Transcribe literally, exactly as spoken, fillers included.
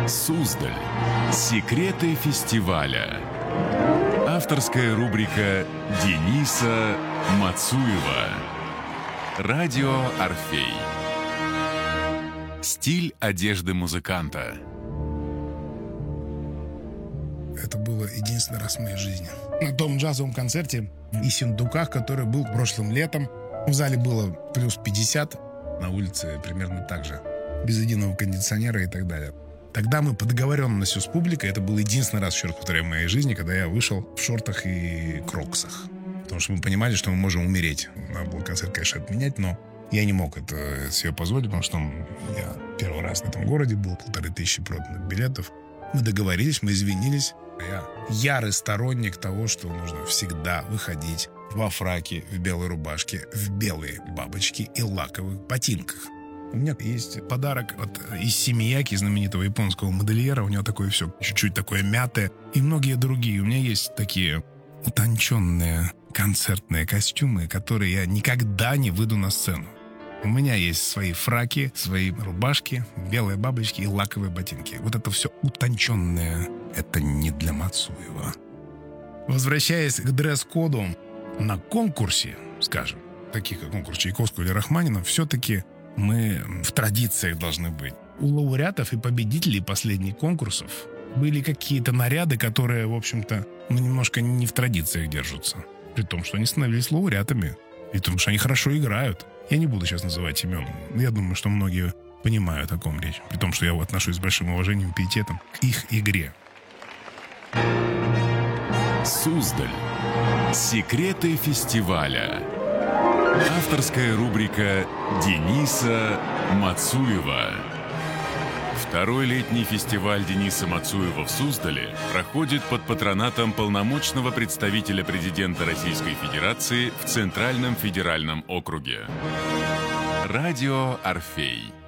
Суздаль. Секреты фестиваля. Авторская рубрика Дениса Мацуева. Радио «Орфей». Стиль одежды музыканта. Это было единственный раз в моей жизни. На том джазовом концерте в Ессентуках, который был прошлым летом. В зале было плюс пятьдесят, на улице примерно так же. Без единого кондиционера и так далее. Тогда мы по договоренности с публикой, это был единственный раз, еще раз повторяю, в моей жизни, когда я вышел в шортах и кроксах. Потому что мы понимали, что мы можем умереть. Надо было концерт, конечно, отменять, но я не мог это себе позволить, потому что я первый раз в этом городе был, полторы тысячи проданных билетов. Мы договорились, мы извинились. Я ярый сторонник того, что нужно всегда выходить во фраке, в белой рубашке, в белые бабочки и лаковых ботинках. У меня есть подарок от Исси Мияки, знаменитого японского модельера. У него такое все чуть-чуть такое мятое. И многие другие. У меня есть такие утонченные концертные костюмы, которые я никогда не выйду на сцену. У меня есть свои фраки, свои рубашки, белые бабочки и лаковые ботинки. Вот это все утонченное. Это не для Мацуева. Возвращаясь к дресс-коду, на конкурсе, скажем, таких как конкурс Чайковского или Рахманинова, все-таки мы в традициях должны быть. У лауреатов и победителей последних конкурсов были какие-то наряды, которые, в общем-то, ну, немножко не в традициях держатся. При том, что они становились лауреатами. И потому что они хорошо играют. Я не буду сейчас называть имен. Я думаю, что многие понимают, о ком речь. При том, что я отношусь с большим уважением и пиететом к их игре. Суздаль. Секреты фестиваля. Авторская рубрика Дениса Мацуева. Второй летний фестиваль Дениса Мацуева в Суздале проходит под патронатом полномочного представителя президента Российской Федерации в Центральном федеральном округе. Радио «Орфей».